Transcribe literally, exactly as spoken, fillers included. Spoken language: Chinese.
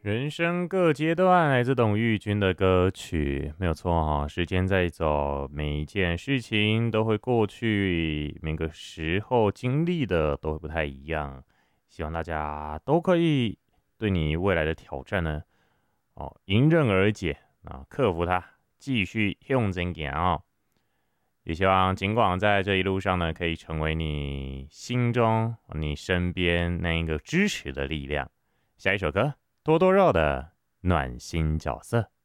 人生各阶段，来自董玉君的歌曲，没有错哈、时间在走，每一件事情都会过去，每个时候经历的都会不太一样。希望大家都可以对你未来的挑战呢，哦，迎刃而解啊，克服它，继续用真行哦。也希望尽管在这一路上呢，可以成为你心中、你身边那一个支持的力量。下一首歌。多多肉的暖心角色。